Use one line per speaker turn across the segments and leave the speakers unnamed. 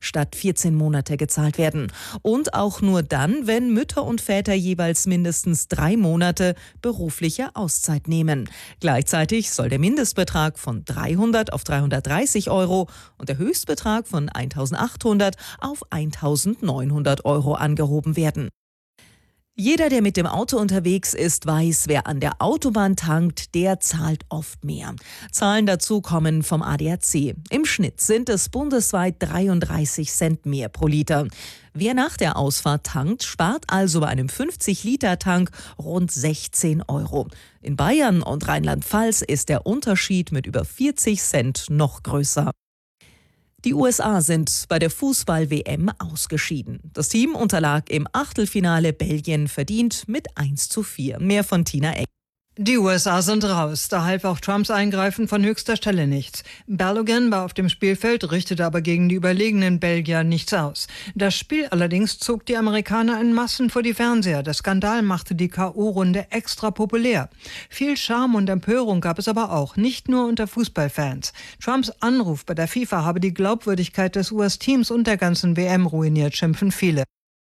statt 14 Monate gezahlt werden. Und auch nur dann, wenn Mütter und Väter jeweils mindestens 3 Monate berufliche Auszeit nehmen. Gleichzeitig soll der Mindestbetrag von 300 auf 330 Euro und der Höchstbetrag von 1.800 auf 1.900 Euro angehoben werden. Jeder, der mit dem Auto unterwegs ist, weiß, wer an der Autobahn tankt, der zahlt oft mehr. Zahlen dazu kommen vom ADAC. Im Schnitt sind es bundesweit 33 Cent mehr pro Liter. Wer nach der Ausfahrt tankt, spart also bei einem 50-Liter-Tank rund 16 Euro. In Bayern und Rheinland-Pfalz ist der Unterschied mit über 40 Cent noch größer. Die USA sind bei der Fußball-WM ausgeschieden. Das Team unterlag im Achtelfinale Belgien verdient mit 1:4. Mehr von Tina Eck.
Die USA sind raus. Da half auch Trumps Eingreifen von höchster Stelle nichts. Balogun war auf dem Spielfeld, richtete aber gegen die überlegenen Belgier nichts aus. Das Spiel allerdings zog die Amerikaner in Massen vor die Fernseher. Der Skandal machte die K.O.-Runde extra populär. Viel Charme und Empörung gab es aber auch, nicht nur unter Fußballfans. Trumps Anruf bei der FIFA habe die Glaubwürdigkeit des US-Teams und der ganzen WM ruiniert, schimpfen viele.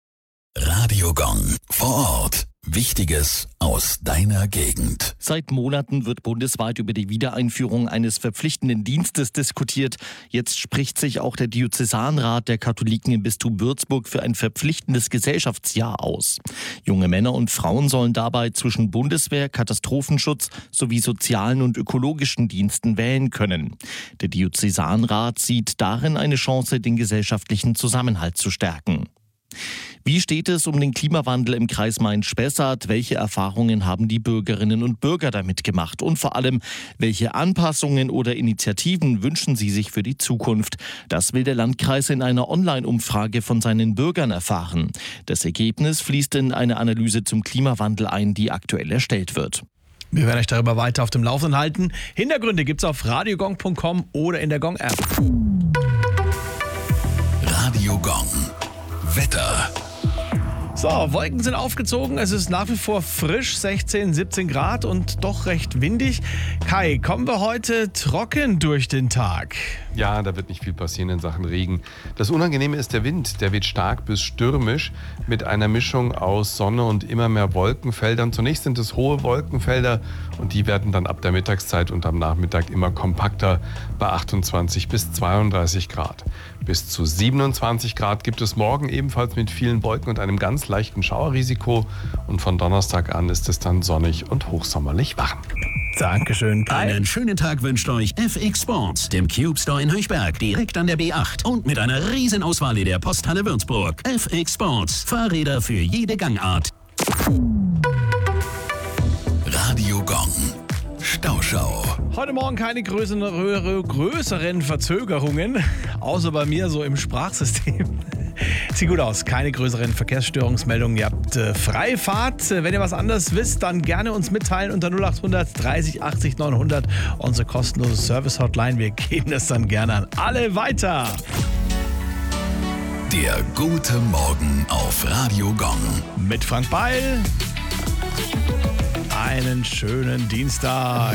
Radio Gong vor Ort. Wichtiges aus deiner Gegend.
Seit Monaten wird bundesweit über die Wiedereinführung eines verpflichtenden Dienstes diskutiert. Jetzt spricht sich auch der Diözesanrat der Katholiken im Bistum Würzburg für ein verpflichtendes Gesellschaftsjahr aus. Junge Männer und Frauen sollen dabei zwischen Bundeswehr, Katastrophenschutz sowie sozialen und ökologischen Diensten wählen können. Der Diözesanrat sieht darin eine Chance, den gesellschaftlichen Zusammenhalt zu stärken. Wie steht es um den Klimawandel im Kreis Main-Spessart? Welche Erfahrungen haben die Bürgerinnen und Bürger damit gemacht? Und vor allem, welche Anpassungen oder Initiativen wünschen sie sich für die Zukunft? Das will der Landkreis in einer Online-Umfrage von seinen Bürgern erfahren. Das Ergebnis fließt in eine Analyse zum Klimawandel ein, die aktuell erstellt wird.
Wir werden euch darüber weiter auf dem Laufenden halten. Hintergründe gibt's auf radiogong.com oder in der Gong-App.
Radio Gong. Wetter.
So, Wolken sind aufgezogen, es ist nach wie vor frisch, 16, 17 Grad und doch recht windig. Kai, kommen wir heute trocken durch den Tag?
Ja, da wird nicht viel passieren in Sachen Regen. Das Unangenehme ist der Wind. Der weht stark bis stürmisch mit einer Mischung aus Sonne und immer mehr Wolkenfeldern. Zunächst sind es hohe Wolkenfelder und die werden dann ab der Mittagszeit und am Nachmittag immer kompakter bei 28 bis 32 Grad. Bis zu 27 Grad gibt es morgen ebenfalls mit vielen Wolken und einem ganz leichten Schauerrisiko. Und von Donnerstag an ist es dann sonnig und hochsommerlich warm.
Dankeschön, Kai.
Einen schönen Tag wünscht euch FX Sports, dem Cube Store in Höchberg, direkt an der B8 und mit einer riesen Auswahl in der Posthalle Würzburg. FX Sports, Fahrräder für jede Gangart. Radio Gong. Stauschau.
Heute Morgen keine größeren Verzögerungen, außer bei mir so im Sprachsystem. Sieht gut aus, keine größeren Verkehrsstörungsmeldungen. Ihr habt Freifahrt. Wenn ihr was anderes wisst, dann gerne uns mitteilen unter 0800 30 80 900. Unsere kostenlose Service-Hotline. Wir geben das dann gerne an alle weiter.
Der gute Morgen auf Radio Gong.
Mit Frank Beil. Einen schönen Dienstag.